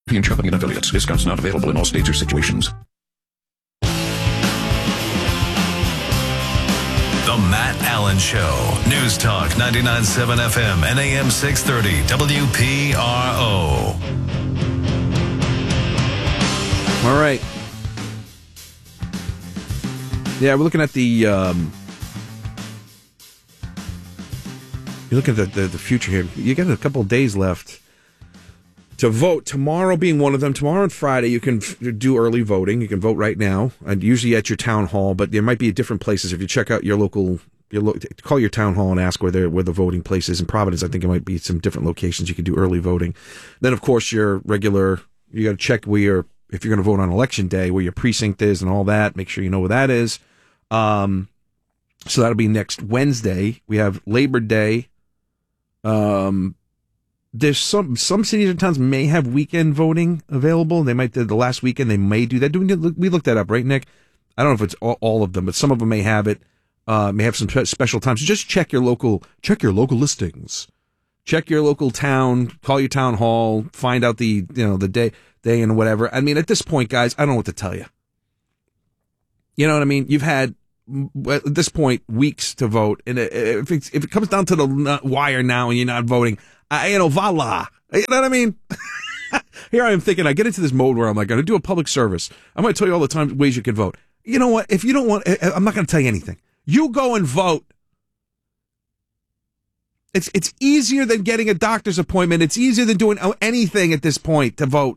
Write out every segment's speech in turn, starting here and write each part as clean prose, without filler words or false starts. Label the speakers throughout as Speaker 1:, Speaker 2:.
Speaker 1: and Company and affiliates. Discounts not available in all states or situations.
Speaker 2: The Matt Allen Show. News Talk 99.7 FM and AM 630 WPRO.
Speaker 3: All right. Yeah, we're looking at the you're looking at the future here. You got a couple of days left to vote. Tomorrow being one of them. Tomorrow and Friday, you can do early voting. You can vote right now, and usually at your town hall. But there might be different places. If you check out your local, call your town hall and ask where the voting place is. In Providence, I think it might be some different locations you can do early voting. Then, of course, your regular. You got to check where if you're going to vote on election day, where your precinct is and all that. Make sure you know where that is. So that'll be next Wednesday. We have Labor Day. There's some cities and towns may have weekend voting available. They might, the last weekend, they may do that. We looked that up, right, Nick? I don't know if it's all of them, but some of them may have it, may have some special times. So just check your local listings. Check your local town, call your town hall, find out the day and whatever. I mean, at this point, guys, I don't know what to tell you. You know what I mean? You've had, at this point, weeks to vote. And if it comes down to the wire now and you're not voting, voila. You know what I mean? Here I am thinking, I get into this mode where I'm like, I'm going to do a public service. I'm going to tell you all the time ways you can vote. You know what? If you don't want, I'm not going to tell you anything. You go and vote. It's easier than getting a doctor's appointment. It's easier than doing anything at this point to vote.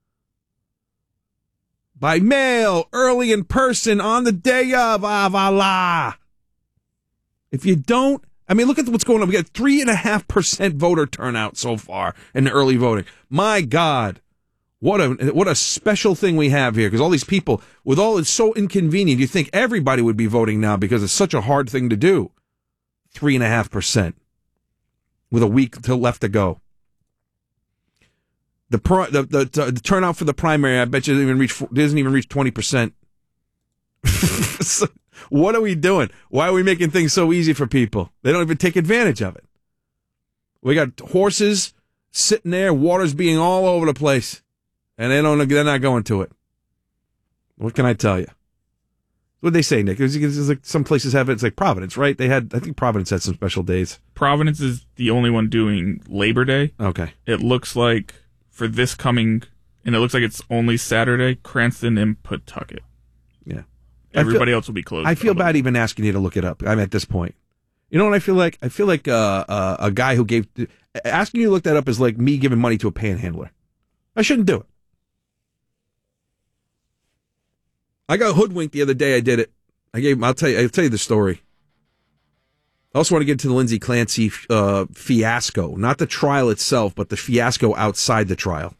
Speaker 3: By mail, early in person, on the day of, voila. If you don't, I mean, look at what's going on. We got 3.5% voter turnout so far in the early voting. My God, what a special thing we have here. Because all these people, with all it's so inconvenient, you think everybody would be voting now because it's such a hard thing to do. 3.5%. With a week left to go. The turnout for the primary, I bet you doesn't even reach 20%. So, what are we doing? Why are we making things so easy for people? They don't even take advantage of it. We got horses sitting there, water's being all over the place, and they're not going to it. What can I tell you? What'd they say, Nick? It's like some places have it. It's like Providence, right? I think Providence had some special days.
Speaker 4: Providence is the only one doing Labor Day.
Speaker 3: Okay.
Speaker 4: It looks like for this coming, and it looks like it's only Saturday, Cranston and Pawtucket.
Speaker 3: Yeah.
Speaker 4: Everybody else will be closed.
Speaker 3: I feel bad even asking you to look it up. I'm at this point. You know what I feel like? I feel like a guy who asking you to look that up is like me giving money to a panhandler. I shouldn't do it. I got hoodwinked the other day. I did it. I'll tell you the story. I also want to get to the Lindsay Clancy fiasco. Not the trial itself, but the fiasco outside the trial.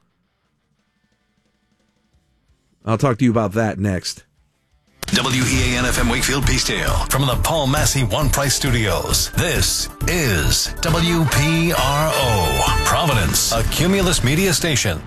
Speaker 3: I'll talk to you about that next.
Speaker 2: WEAN-FM Wakefield Peacedale from the Paul Massey One Price Studios. This is WPRO, Providence, a Cumulus media station.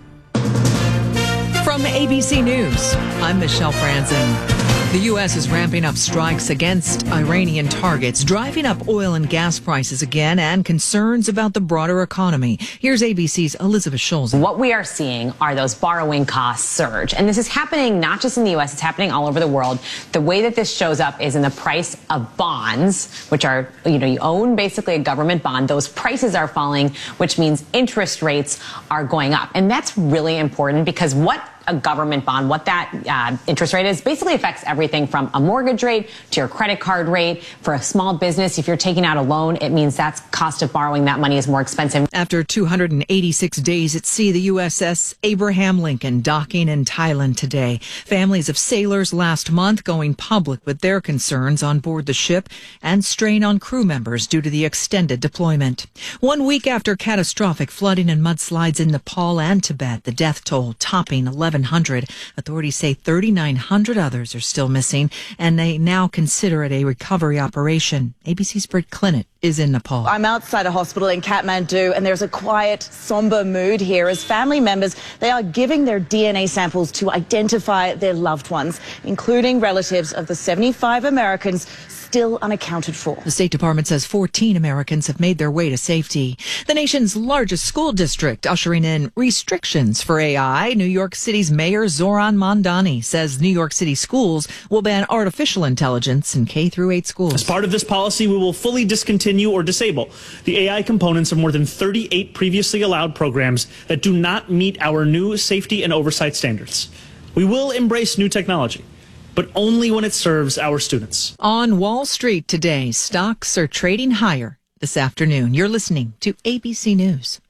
Speaker 5: From ABC News, I'm Michelle Franzen. The U.S. is ramping up strikes against Iranian targets, driving up oil and gas prices again, and concerns about the broader economy. Here's ABC's Elizabeth Schulz.
Speaker 6: What we are seeing are those borrowing costs surge. And this is happening not just in the U.S., it's happening all over the world. The way that this shows up is in the price of bonds, which are, you own basically a government bond. Those prices are falling, which means interest rates are going up. And that's really important because what a government bond, what that interest rate is, basically affects everything from a mortgage rate to your credit card rate. For a small business, if you're taking out a loan, it means that's cost of borrowing that money is more expensive.
Speaker 5: After 286 days at sea, the USS Abraham Lincoln docking in Thailand today. Families of sailors last month going public with their concerns on board the ship and strain on crew members due to the extended deployment. 1 week after catastrophic flooding and mudslides in Nepal and Tibet, the death toll topping 1,100. Authorities say 3,900 others are still missing, and they now consider it a recovery operation. ABC's Britt Clinnett is in Nepal.
Speaker 7: I'm outside a hospital in Kathmandu, and there's a quiet, somber mood here as family members, they are giving their DNA samples to identify their loved ones, including relatives of the 75 Americans still unaccounted for.
Speaker 5: The State Department says 14 Americans have made their way to safety. The nation's largest school district ushering in restrictions for AI. New York City's Mayor Zoran Mondani says New York City schools will ban artificial intelligence in K-8 schools.
Speaker 8: As part of this policy, we will fully discontinue or disable the AI components of more than 38 previously allowed programs that do not meet our new safety and oversight standards. We will embrace new technology, but only when it serves our students.
Speaker 5: On Wall Street today, stocks are trading higher this afternoon. You're listening to ABC News.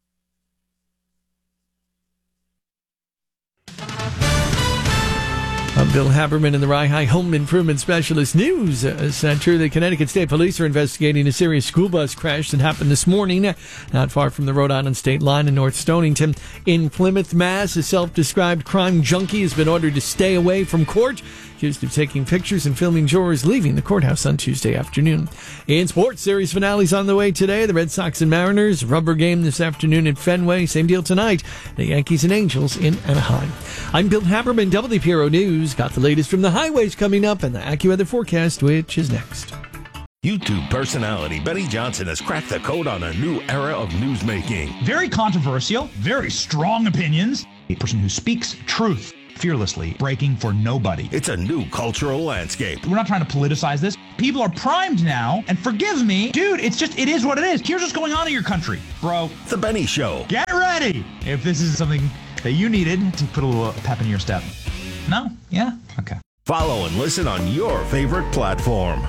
Speaker 9: I'm Bill Haberman in the Rye Home Improvement Specialist News Center. The Connecticut State Police are investigating a serious school bus crash that happened this morning not far from the Rhode Island state line in North Stonington. In Plymouth, Mass., a self-described crime junkie has been ordered to stay away from court, accused of taking pictures and filming jurors leaving the courthouse on Tuesday afternoon. In sports, series finales on the way today. The Red Sox and Mariners, rubber game this afternoon at Fenway. Same deal tonight. The Yankees and Angels in Anaheim. I'm Bill Haberman, WPRO News. Got the latest from the highways coming up and the AccuWeather forecast, which is next.
Speaker 10: YouTube personality Benny Johnson has cracked the code on a new era of newsmaking.
Speaker 11: Very controversial, very strong opinions. A person who speaks truth fearlessly, breaking for nobody.
Speaker 10: It's a new cultural landscape.
Speaker 11: We're not trying to politicize this. People are primed now, and forgive me, dude, it is what it is. Here's what's going on in your country, bro.
Speaker 10: The Benny Show.
Speaker 11: Get ready if this is something that you needed to put a little pep in your step. No? Yeah? Okay.
Speaker 10: Follow and listen on your favorite platform.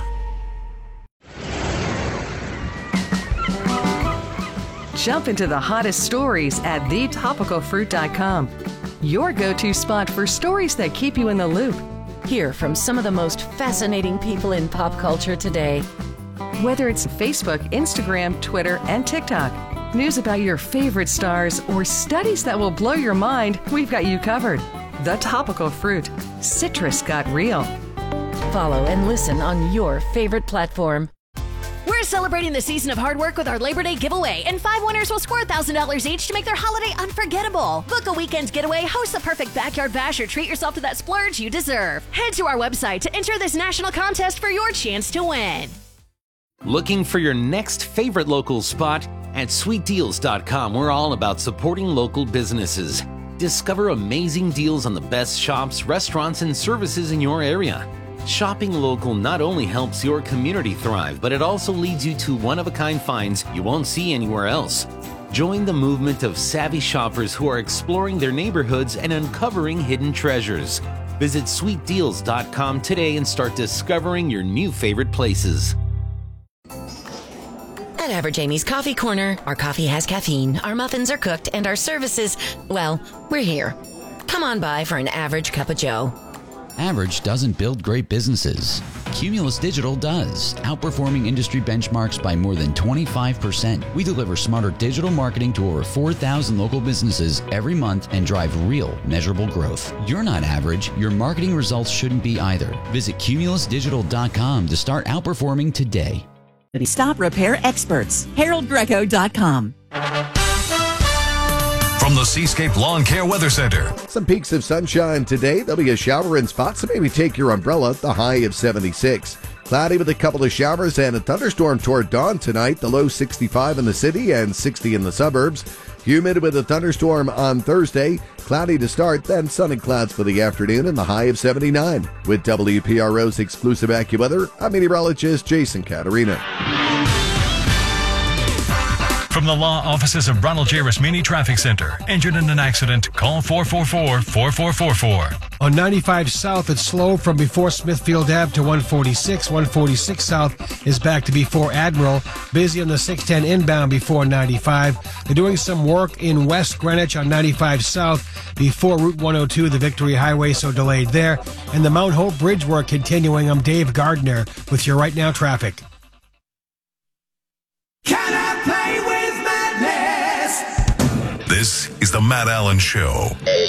Speaker 12: Jump into the hottest stories at thetopicalfruit.com. Your go-to spot for stories that keep you in the loop.
Speaker 13: Hear from some of the most fascinating people in pop culture today.
Speaker 12: Whether it's Facebook, Instagram, Twitter, and TikTok, news about your favorite stars, or studies that will blow your mind, we've got you covered. The Topical Fruit. Citrus got real.
Speaker 13: Follow and listen on your favorite platform.
Speaker 14: We're celebrating the season of hard work with our Labor Day giveaway, and 5 winners will score $1,000 each to make their holiday unforgettable. Book a weekend getaway, host the perfect backyard bash, or treat yourself to that splurge you deserve. Head to our website to enter this national contest for your chance to win.
Speaker 15: Looking for your next favorite local spot? At sweetdeals.com, we're all about supporting local businesses. Discover amazing deals on the best shops, restaurants, and services in your area. Shopping local not only helps your community thrive, but it also leads you to one-of-a-kind finds you won't see anywhere else. Join the movement of savvy shoppers who are exploring their neighborhoods and uncovering hidden treasures. Visit sweetdeals.com today and start discovering your new favorite places.
Speaker 14: At Average Amy's Coffee Corner, our coffee has caffeine, our muffins are cooked, and our services, well, we're here. Come on by for an average cup of joe.
Speaker 16: Average doesn't build great businesses. Cumulus Digital does, outperforming industry benchmarks by more than 25%. We deliver smarter digital marketing to over 4,000 local businesses every month and drive real, measurable growth. You're not average. Your marketing results shouldn't be either. Visit cumulusdigital.com to start outperforming today.
Speaker 17: Stop Repair Experts. HaroldGreco.com.
Speaker 2: From the Seascape Lawn Care Weather Center.
Speaker 18: Some peaks of sunshine today. There'll be a shower in spots, so maybe take your umbrella. The high of 76. Cloudy with a couple of showers and a thunderstorm toward dawn tonight. The low 65 in the city and 60 in the suburbs. Humid with a thunderstorm on Thursday. Cloudy to start, then sun and clouds for the afternoon and the high of 79. With WPRO's exclusive AccuWeather, I'm meteorologist Jason Caterina.
Speaker 2: From the law offices of Ronald J. Rasmini Traffic Center. Injured in an accident? Call 444-4444.
Speaker 19: On 95 South, it's slow from before Smithfield Ave to 146. 146 South is back to before Admiral. Busy on the 610 inbound before 95. They're doing some work in West Greenwich on 95 South before Route 102, the Victory Highway, so delayed there. And the Mount Hope Bridge work continuing. I'm Dave Gardner with your Right Now traffic.
Speaker 2: Can I play with This is the Matt Allen Show.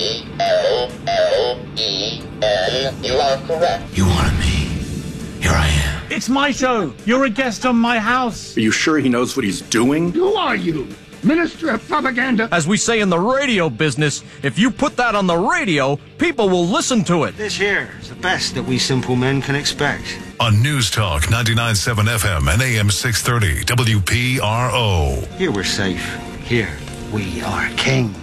Speaker 20: A-L-L-E-N. You are correct.
Speaker 2: You wanted me. Here I am.
Speaker 21: It's my show. You're a guest on my house.
Speaker 22: Are you sure he knows what he's doing?
Speaker 23: Who are you? Minister of Propaganda?
Speaker 24: As we say in the radio business, if you put that on the radio, people will listen to it.
Speaker 25: This here is the best that we simple men can expect.
Speaker 2: on News Talk 99.7 FM and AM 630 WPRO.
Speaker 1: Here we're safe. Here we are kings.